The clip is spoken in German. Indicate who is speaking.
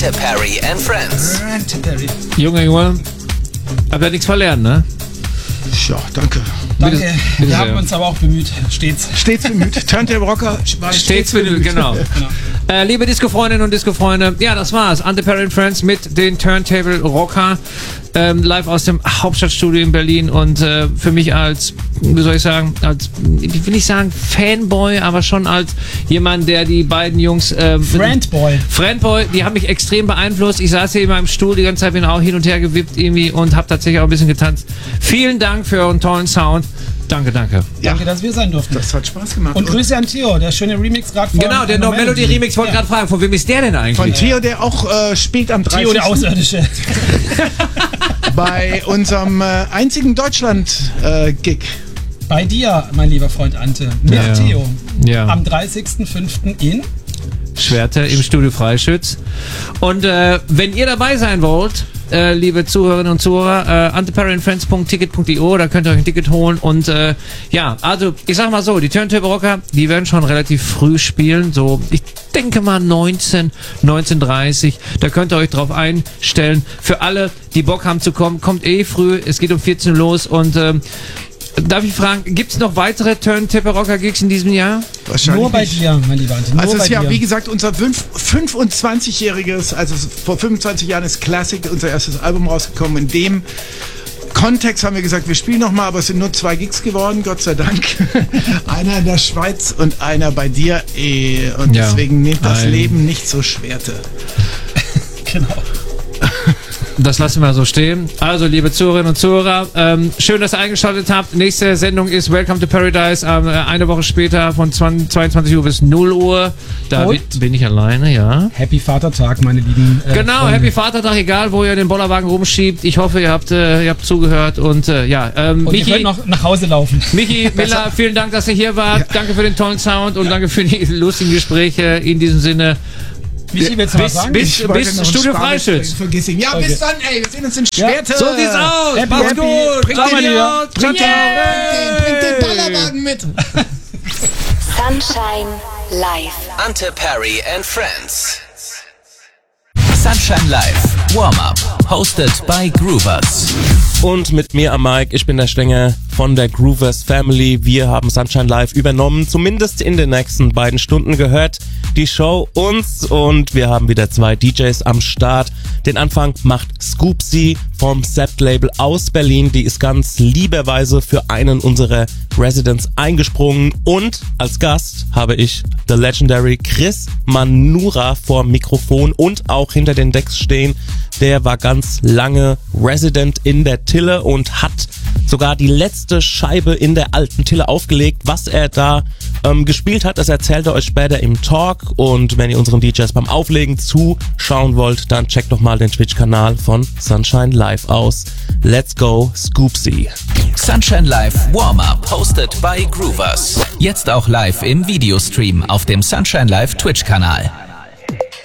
Speaker 1: Ante Perry and Friends.
Speaker 2: Junge, habt ihr nichts verlernt, ne?
Speaker 3: Ja, danke.
Speaker 4: Danke.
Speaker 2: Bitte
Speaker 4: Wir haben
Speaker 2: sehr.
Speaker 4: uns aber auch bemüht. Stets
Speaker 3: bemüht. Turntable Rocker war
Speaker 2: Stets bemüht, genau. Liebe Disco-Freundinnen und Disco-Freunde, ja, das war's. Ante Perry and Friends mit den Turntable Rocker. Live aus dem Hauptstadtstudio in Berlin und für mich als, wie soll ich sagen, als, ich will nicht sagen Fanboy, aber schon als jemand, der die beiden Jungs Friendboy, die haben mich extrem beeinflusst. Ich saß hier in meinem Stuhl die ganze Zeit, bin auch hin und her gewippt irgendwie und habe tatsächlich auch ein bisschen getanzt. Vielen Dank für euren tollen Sound. Danke.
Speaker 4: Danke, dass wir sein durften.
Speaker 3: Das hat Spaß gemacht.
Speaker 4: Und Grüße an Theo, der schöne Remix gerade von...
Speaker 2: Genau, der No Melody Remix, wollte gerade fragen, von wem ist der denn eigentlich?
Speaker 3: Von Theo, der auch spielt am 30.
Speaker 4: Theo, der Außerirdische.
Speaker 3: Bei unserem einzigen Deutschland-Gig.
Speaker 4: Bei dir, mein lieber Freund Ante, mit Theo.
Speaker 2: Ja.
Speaker 4: Am 30.05. in...
Speaker 2: Schwerte im Studio Freischütz. Und wenn ihr dabei sein wollt, liebe Zuhörerinnen und Zuhörer, anteperryandfriends.ticket.io, da könnt ihr euch ein Ticket holen. Und also ich sag mal so, die Turntable Rocker, die werden schon relativ früh spielen, so ich denke mal 19:30, da könnt ihr euch drauf einstellen. Für alle, die Bock haben zu kommen, kommt früh, es geht um 14 Uhr los und darf ich fragen, gibt es noch weitere Turntable Rocker Gigs in diesem Jahr?
Speaker 3: Wahrscheinlich
Speaker 4: Nur bei
Speaker 3: nicht.
Speaker 4: dir, mein lieber Ante.
Speaker 3: Also es ist ja, wie gesagt, unser 25-jähriges, also vor 25 Jahren ist Classic, unser erstes Album rausgekommen. In dem Kontext haben wir gesagt, wir spielen nochmal, aber es sind nur 2 Gigs geworden, Gott sei Dank. Einer in der Schweiz und einer bei dir. Und deswegen nimmt das Leben nicht so Schwerte.
Speaker 4: Genau.
Speaker 2: Das lassen wir so stehen. Also, liebe Zuhörerinnen und Zuhörer, schön, dass ihr eingeschaltet habt. Nächste Sendung ist Welcome to Paradise, eine Woche später von 22 Uhr bis 0 Uhr. Da bin ich alleine, ja.
Speaker 4: Happy Vatertag, meine lieben
Speaker 2: Genau,
Speaker 4: Freunde.
Speaker 2: Happy Vatertag, egal wo ihr den Bollerwagen rumschiebt. Ich hoffe, ihr habt zugehört und
Speaker 4: Und
Speaker 2: Michi,
Speaker 4: ihr könnt noch nach Hause laufen.
Speaker 2: Michi Miller, vielen Dank, dass ihr hier wart. Ja. Danke für den tollen Sound und danke für die lustigen Gespräche. In diesem Sinne,
Speaker 4: Michi, willst du was sagen?
Speaker 2: bis Studio Freischütz.
Speaker 3: Vergiss ihn. Ja, bis dann, ey. Wir sehen uns in Schwerte.
Speaker 2: So sieht's aus.
Speaker 4: Happy,
Speaker 2: Macht's
Speaker 4: happy.
Speaker 2: gut.
Speaker 3: Bringt
Speaker 2: Ciao,
Speaker 3: den,
Speaker 2: ciao,
Speaker 3: bringt
Speaker 2: ciao.
Speaker 3: den Bollerwagen mit.
Speaker 5: Sunshine Live.
Speaker 1: Ante Perry and Friends. Sunshine Live Warm-Up. Hosted by Groovers.
Speaker 6: Und mit mir am Mic, ich bin der Stenger von der Groovers Family. Wir haben Sunshine Live übernommen, zumindest in den nächsten 2 Stunden gehört die Show uns und wir haben wieder 2 DJs am Start. Den Anfang macht Scoopsy vom Sept-Label aus Berlin. Die ist ganz lieberweise für einen unserer Residents eingesprungen und als Gast habe ich the legendary Chris Manura vor Mikrofon und auch hinter den Decks stehen. Der war ganz lange Resident in der Tille und hat sogar die letzte Scheibe in der alten Tille aufgelegt. Was er da gespielt hat, das erzählt er euch später im Talk. Und wenn ihr unseren DJs beim Auflegen zuschauen wollt, dann checkt doch mal den Twitch-Kanal von Sunshine Live aus. Let's go, Scoopsy.
Speaker 1: Sunshine Live Warm-Up. Hosted by Groovers. Jetzt auch live im Videostream auf dem Sunshine Live Twitch-Kanal.